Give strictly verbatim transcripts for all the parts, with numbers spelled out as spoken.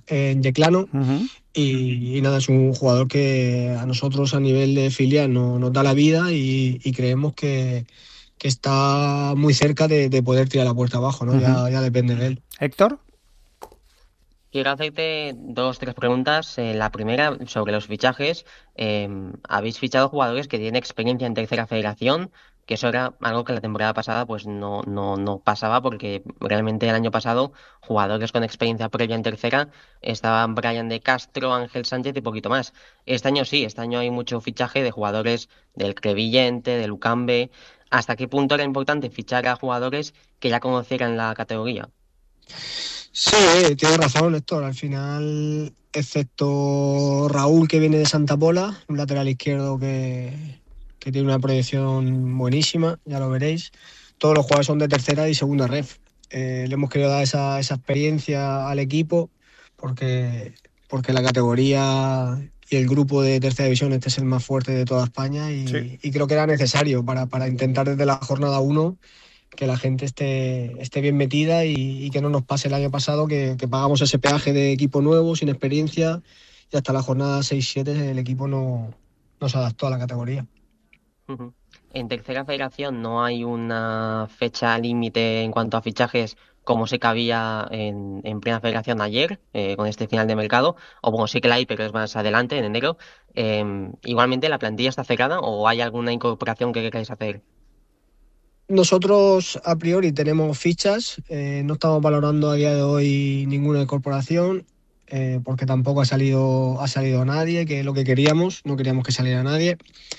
en Yeclano. Uh-huh. y, y nada, es un jugador que a nosotros a nivel de filial no, nos da la vida y, y creemos que, que está muy cerca de, de poder tirar la puerta abajo, ¿no? Uh-huh. ya, ya depende de él. Héctor. Quiero hacerte dos, tres preguntas. Eh, la primera, sobre los fichajes. Eh, habéis fichado jugadores que tienen experiencia en tercera federación, que eso era algo que la temporada pasada pues no, no, no pasaba, porque realmente el año pasado jugadores con experiencia previa en tercera estaban Brian de Castro, Ángel Sánchez y poquito más. Este año sí, este año hay mucho fichaje de jugadores del Crevillente, del Ucambe. ¿Hasta qué punto era importante fichar a jugadores que ya conocieran la categoría? Sí, tienes razón, Héctor. Al final, excepto Raúl, que viene de Santa Pola, un lateral izquierdo que, que tiene una proyección buenísima, ya lo veréis. Todos los jugadores son de tercera y segunda ref. Eh, le hemos querido dar esa, esa experiencia al equipo porque, porque la categoría y el grupo de tercera división este es el más fuerte de toda España y, sí. y creo que era necesario para, para intentar desde la jornada uno que la gente esté, esté bien metida y, y que no nos pase el año pasado que, que pagamos ese peaje de equipo nuevo, sin experiencia, y hasta la jornada seis siete el equipo no, no se adaptó a la categoría. Uh-huh. En tercera federación no hay una fecha límite en cuanto a fichajes como sé que había en, en primera federación ayer, eh, con este final de mercado, o bueno, sí que la hay, pero es más adelante, en enero. Eh, igualmente, ¿la plantilla está cerrada o hay alguna incorporación que queráis hacer? Nosotros a priori tenemos fichas, eh, no estamos valorando a día de hoy ninguna incorporación, eh, porque tampoco ha salido, ha salido nadie, que es lo que queríamos, no queríamos que saliera nadie.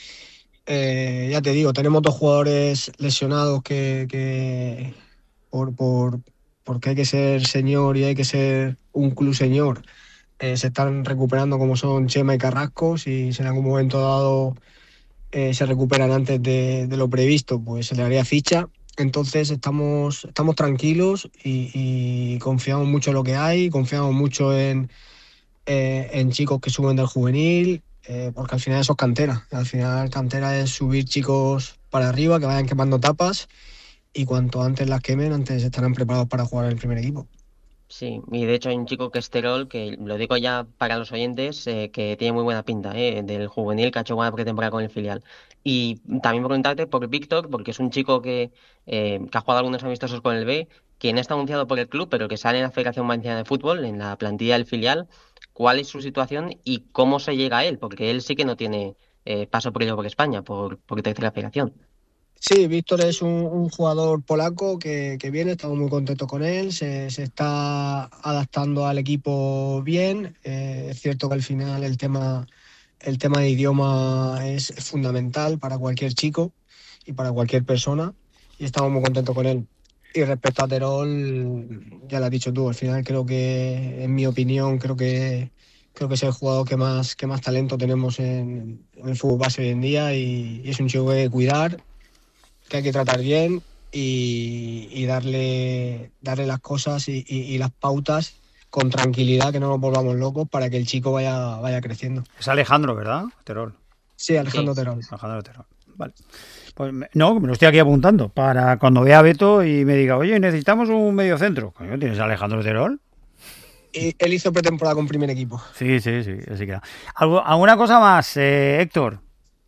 Eh, ya te digo, tenemos dos jugadores lesionados que, que por, por, porque hay que ser señor y hay que ser un club señor, eh, se están recuperando, como son Chema y Carrasco. Si, si en algún momento dado eh, se recuperan antes de, de lo previsto, pues se le haría ficha. Entonces estamos, estamos tranquilos y, y confiamos mucho en lo que hay, confiamos mucho en, eh, en chicos que suben del juvenil, eh, porque al final eso es cantera. Al final cantera es subir chicos para arriba, que vayan quemando tapas, y cuanto antes las quemen, antes estarán preparados para jugar en el primer equipo. Sí, y de hecho hay un chico que es Terol, que lo digo ya para los oyentes, eh, que tiene muy buena pinta, eh, del juvenil, que ha hecho buena pretemporada con el filial. Y también preguntarte por Víctor, porque es un chico que, eh, que ha jugado algunos amistosos con el B, que no está anunciado por el club, pero que sale en la Federación Valenciana de Fútbol, en la plantilla del filial. ¿Cuál es su situación y cómo se llega a él? Porque él sí que no tiene eh, paso previo por España, por, por tercera federación. Sí, Víctor es un, un jugador polaco que, que viene, estamos muy contentos con él, se, se está adaptando al equipo bien. Eh, es cierto que al final el tema, el tema de idioma es, es fundamental para cualquier chico y para cualquier persona, y estamos muy contentos con él. Y respecto a Terol, ya lo has dicho tú, al final creo que, en mi opinión, creo que creo que es el jugador que más, que más talento tenemos en, en el fútbol base hoy en día, y, y es un chico que hay que cuidar, que hay que tratar bien y, y darle, darle las cosas y, y, y las pautas con tranquilidad, que no nos volvamos locos, para que el chico vaya, vaya creciendo. Es Alejandro, ¿verdad? Terol. Sí, Alejandro sí. Terol. Alejandro Terol. Vale. Pues no, me lo estoy aquí apuntando para cuando vea a Beto y me diga, oye, necesitamos un medio centro. Coño, ¿tienes a Alejandro Terol? Y él hizo pretemporada con primer equipo. Sí, sí, sí, así que ¿Algo, ¿alguna cosa más, eh, Héctor?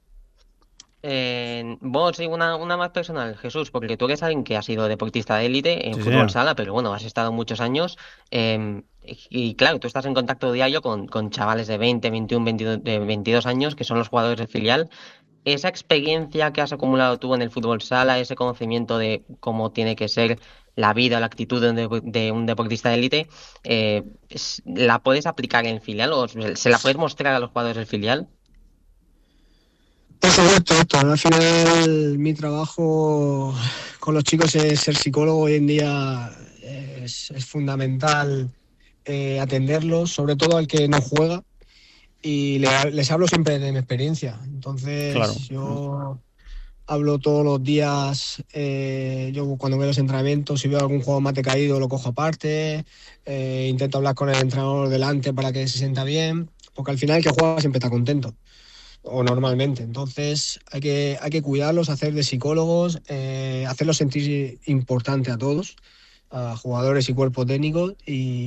Eh, bueno, sí, una, una más personal, Jesús, porque tú eres alguien que ha sido deportista de élite en Sí, fútbol señor. sala, pero bueno, has estado muchos años, eh, y, y claro, tú estás en contacto diario con, con chavales de veinte, veintiuno, veintidós, de veintidós años, que son los jugadores del filial. Esa experiencia que has acumulado tú en el fútbol sala, ese conocimiento de cómo tiene que ser la vida, la actitud de un, depo- de un deportista de élite, eh, es- ¿la puedes aplicar en el filial o se la puedes mostrar a los jugadores del filial? Por supuesto, esto. Al final mi trabajo con los chicos es ser psicólogo. Hoy en día es, es fundamental eh, atenderlos, sobre todo al que no juega, y le, les hablo siempre de mi experiencia. Entonces, Claro. yo hablo todos los días, eh, yo cuando veo los entrenamientos, si veo algún juego mate caído, lo cojo aparte, eh, intento hablar con el entrenador delante para que se sienta bien, porque al final el que juega siempre está contento, o normalmente. Entonces hay que, hay que cuidarlos, hacer de psicólogos, eh, hacerlos sentir importante a todos, a jugadores y cuerpo técnico, y